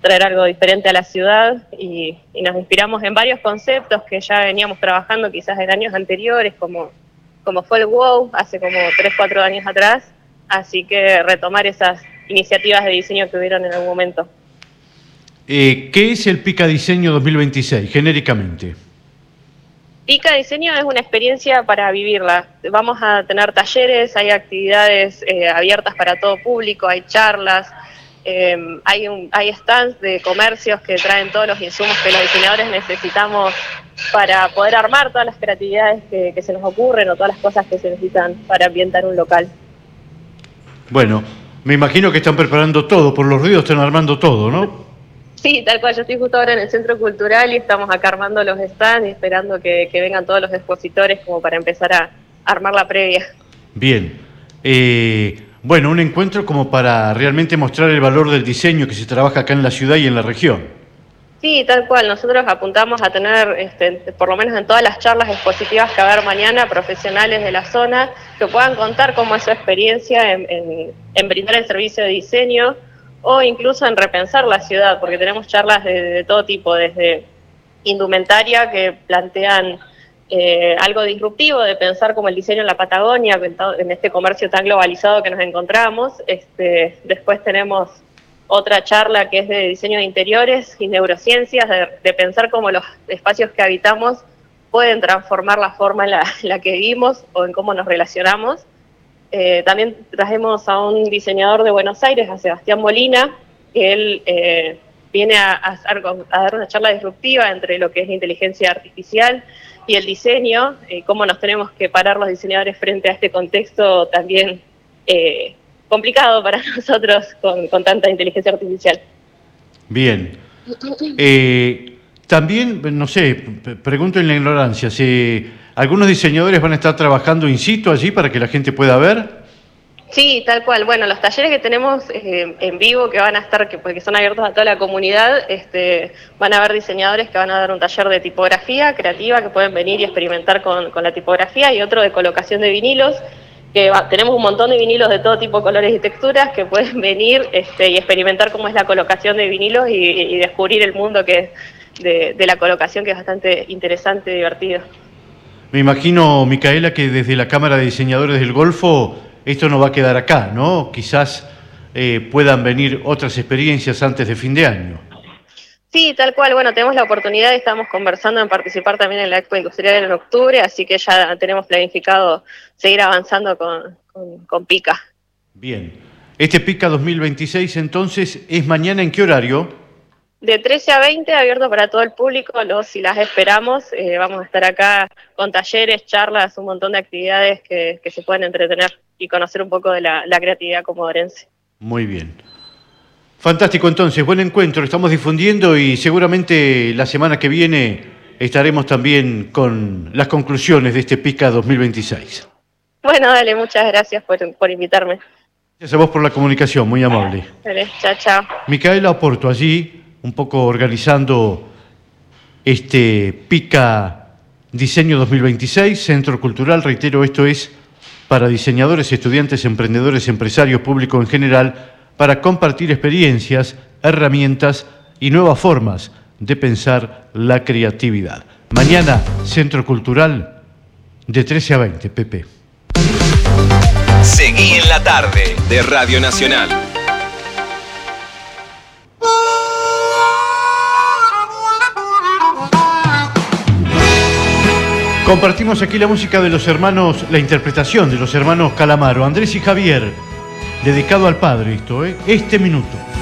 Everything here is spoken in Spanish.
traer algo diferente a la ciudad y nos inspiramos en varios conceptos que ya veníamos trabajando quizás en años anteriores, como fue el WOW hace como 3-4 años atrás, así que retomar esas iniciativas de diseño que hubieron en algún momento. ¿Qué es el Pica Diseño 2026, genéricamente? Pica Diseño es una experiencia para vivirla. Vamos a tener talleres, hay actividades abiertas para todo público, hay charlas, hay stands de comercios que traen todos los insumos que los diseñadores necesitamos para poder armar todas las creatividades que se nos ocurren o todas las cosas que se necesitan para ambientar un local. Bueno, me imagino que están preparando todo, por los ruidos están armando todo, ¿no? Sí, tal cual. Yo estoy justo ahora en el Centro Cultural y estamos acá armando los stands y esperando que vengan todos los expositores como para empezar a armar la previa. Bien. Bueno, un encuentro como para realmente mostrar el valor del diseño que se trabaja acá en la ciudad y en la región. Sí, tal cual. Nosotros apuntamos a tener, por lo menos en todas las charlas expositivas que va a haber mañana, profesionales de la zona que puedan contar cómo es su experiencia en brindar el servicio de diseño, o incluso en repensar la ciudad, porque tenemos charlas de todo tipo, desde indumentaria que plantean algo disruptivo, de pensar como el diseño en la Patagonia, en este comercio tan globalizado que nos encontramos. Después tenemos otra charla que es de diseño de interiores y neurociencias, de pensar cómo los espacios que habitamos pueden transformar la forma en la que vivimos o en cómo nos relacionamos. También trajimos a un diseñador de Buenos Aires, a Sebastián Molina, que él viene a dar una charla disruptiva entre lo que es inteligencia artificial y el diseño, cómo nos tenemos que parar los diseñadores frente a este contexto también complicado para nosotros con tanta inteligencia artificial. Bien. También, no sé, pregunto en la ignorancia, ¿algunos diseñadores van a estar trabajando in situ allí para que la gente pueda ver? Sí, tal cual. Bueno, los talleres que tenemos en vivo que van a estar, porque son abiertos a toda la comunidad, van a haber diseñadores que van a dar un taller de tipografía creativa, que pueden venir y experimentar con la tipografía, y otro de colocación de vinilos, que tenemos un montón de vinilos de todo tipo, colores y texturas, que pueden venir y experimentar cómo es la colocación de vinilos y descubrir el mundo que es de la colocación, que es bastante interesante y divertido. Me imagino, Micaela, que desde la Cámara de Diseñadores del Golfo esto no va a quedar acá, ¿no? Quizás puedan venir otras experiencias antes de fin de año. Sí, tal cual. Bueno, tenemos la oportunidad y estamos conversando en participar también en la Expo Industrial en octubre, así que ya tenemos planificado seguir avanzando con Pica. Bien. Este Pica 2026, entonces, ¿es mañana en qué horario? De 13 a 20, abierto para todo el público, los y las esperamos. Vamos a estar acá con talleres, charlas, un montón de actividades que se pueden entretener y conocer un poco de la creatividad comodorense. Muy bien. Fantástico, entonces, buen encuentro, estamos difundiendo y seguramente la semana que viene estaremos también con las conclusiones de este Pica 2026. Bueno, dale, muchas gracias por invitarme. Gracias a vos por la comunicación, muy amable. Dale, chao, chao. Micaela Oporto, allí un poco organizando este Pica Diseño 2026, Centro Cultural, reitero, esto es para diseñadores, estudiantes, emprendedores, empresarios, público en general, para compartir experiencias, herramientas y nuevas formas de pensar la creatividad. Mañana, Centro Cultural, de 13 a 20, Pepe. Seguí en la tarde de Radio Nacional. Compartimos aquí la música de los hermanos, la interpretación de los hermanos Calamaro, Andrés y Javier, dedicado al padre esto, este minuto.